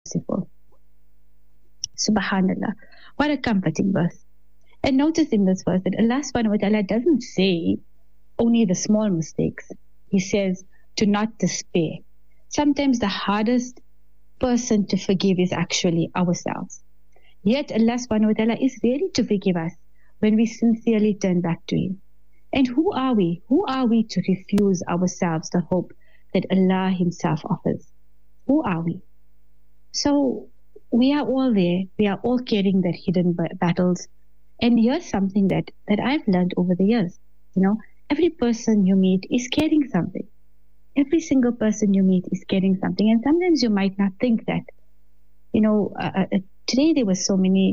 merciful. Subhanallah. What a comforting verse. And notice in this verse that Allah subhanahu wa ta'ala doesn't say only the small mistakes. He says to not despair. Sometimes the hardest person to forgive is actually ourselves. Yet Allah subhanahu wa ta'ala is ready to forgive us when we sincerely turn back to Him. And who are we? Who are we to refuse ourselves the hope that Allah Himself offers? Who are we? So we are all there. We are all carrying that hidden battles. And here's something that I've learned over the years. Every person you meet is carrying something. Every single person you meet is carrying something. And sometimes you might not think that. Today there were so many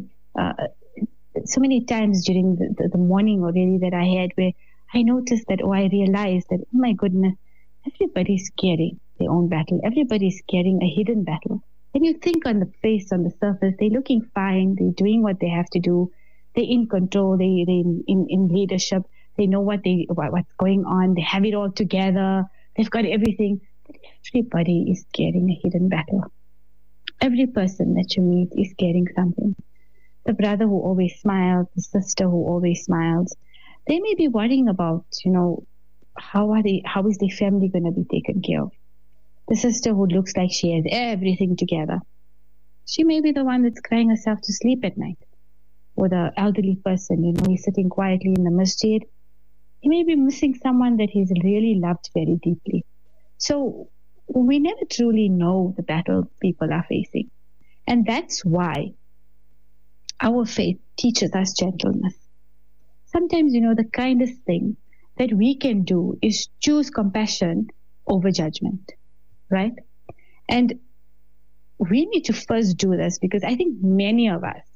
times during the morning already that I had where I noticed that, I realized that, oh my goodness, everybody's carrying their own battle. Everybody's carrying a hidden battle. And you think on the face, on the surface, they're looking fine. They're doing what they have to do. They're in control. They're in leadership. They know what's going on. They have it all together. They've got everything. But everybody is carrying a hidden battle. Every person that you meet is carrying something. The brother who always smiles, the sister who always smiles, they may be worrying about, how is their family going to be taken care of? The sister who looks like she has everything together, she may be the one that's crying herself to sleep at night. Or the elderly person, he's sitting quietly in the masjid. He may be missing someone that he's really loved very deeply. So we never truly know the battle people are facing. And that's why our faith teaches us gentleness. Sometimes, the kindest thing that we can do is choose compassion over judgment, right? And we need to first do this because I think many of us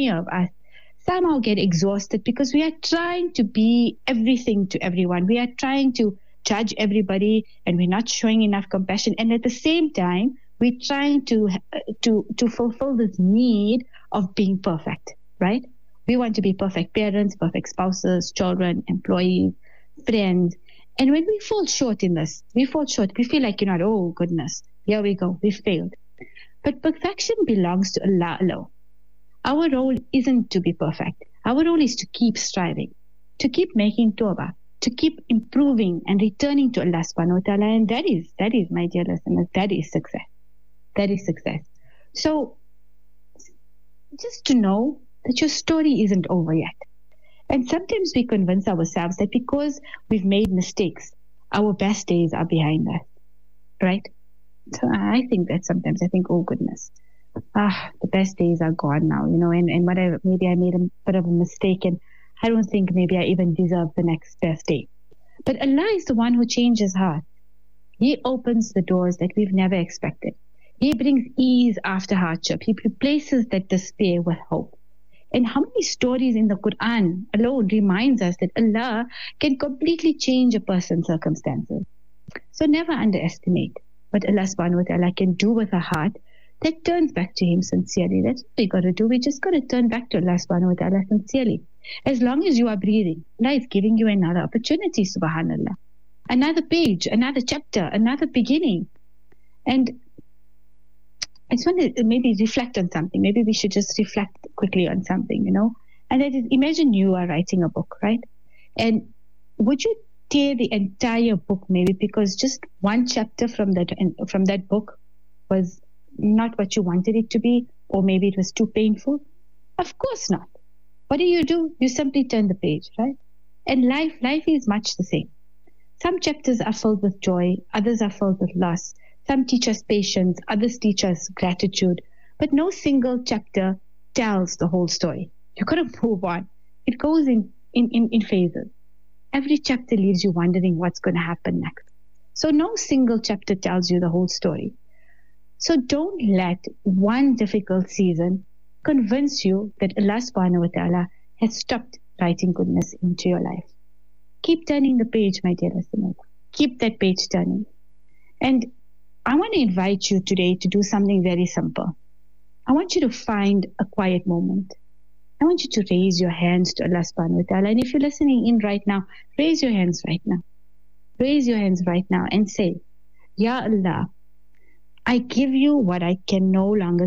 somehow get exhausted because we are trying to be everything to everyone. We are trying to judge everybody and we're not showing enough compassion. And at the same time, we're trying to fulfill this need of being perfect, right? We want to be perfect parents, perfect spouses, children, employees, friends. And when we fall short in this, we feel like, oh goodness, here we go, we failed. But perfection belongs to Allah alone. Our role isn't to be perfect. Our role is to keep striving, to keep making tawbah, to keep improving and returning to Allah subhanahu wa ta'ala. And that is, my dear listeners, that is success. That is success. So just to know that your story isn't over yet. And sometimes we convince ourselves that because we've made mistakes, our best days are behind us, right? So I think that sometimes I think, oh goodness, the best days are gone now, and whatever, maybe I made a bit of a mistake and I don't think maybe I even deserve the next best day. But Allah is the one who changes hearts. He opens the doors that we've never expected. He brings ease after hardship. He replaces that despair with hope. And how many stories in the Quran alone reminds us that Allah can completely change a person's circumstances. So never underestimate what Allah subhanahu wa ta'ala can do with a heart that turns back to Him sincerely. That's what we got to do. We just got to turn back to Allah subhanahu wa ta'ala sincerely. As long as you are breathing, Allah is giving you another opportunity, subhanallah. Another page, another chapter, another beginning. And I just want to maybe reflect on something. Maybe we should just reflect quickly on something, And that is, imagine you are writing a book, right? And would you tear the entire book maybe because just one chapter from that book was not what you wanted it to be, or maybe it was too painful? Of course not. What do? You simply turn the page, right? And life is much the same. Some chapters are filled with joy, others are filled with loss. Some teach us patience, others teach us gratitude. But no single chapter tells the whole story. You got to move on. It goes in phases. Every chapter leaves you wondering what's going to happen next. So no single chapter tells you the whole story. So don't let one difficult season convince you that Allah subhanahu wa ta'ala has stopped writing goodness into your life. Keep turning the page, my dear listeners. Keep that page turning. And I want to invite you today to do something very simple. I want you to find a quiet moment. I want you to raise your hands to Allah subhanahu wa ta'ala. And if you're listening in right now, raise your hands right now. Raise your hands right now and say, Ya Allah, I give you what I can no longer